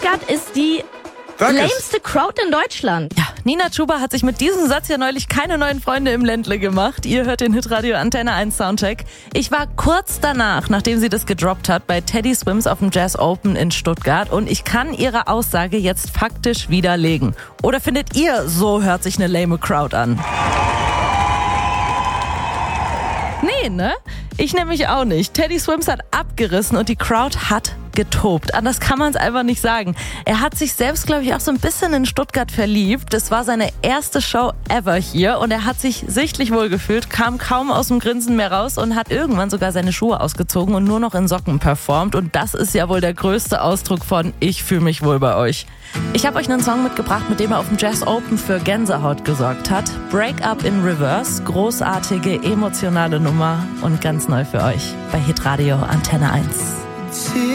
Stuttgart ist die lameste Crowd in Deutschland. Ja, Nina Chuba hat sich mit diesem Satz ja neulich keine neuen Freunde im Ländle gemacht. Ihr hört den Hitradio Antenne 1 Soundcheck. Ich war kurz danach, nachdem sie das gedroppt hat, bei Teddy Swims auf dem Jazz Open in Stuttgart und ich kann ihre Aussage jetzt faktisch widerlegen. Oder findet ihr, so hört sich eine lame Crowd an? Nee, ne? Ich nämlich auch nicht. Teddy Swims hat abgerissen und die Crowd hat getobt. Anders kann man es einfach nicht sagen. Er hat sich selbst, glaube ich, auch so ein bisschen in Stuttgart verliebt. Das war seine erste Show ever hier und er hat sich sichtlich wohlgefühlt, kam kaum aus dem Grinsen mehr raus und hat irgendwann sogar seine Schuhe ausgezogen und nur noch in Socken performt. Und das ist ja wohl der größte Ausdruck von ich fühle mich wohl bei euch. Ich habe euch einen Song mitgebracht, mit dem er auf dem Jazz Open für Gänsehaut gesorgt hat. Break Up in Reverse, großartige, emotionale Nummer und ganz neu für euch bei Hitradio Antenne 1.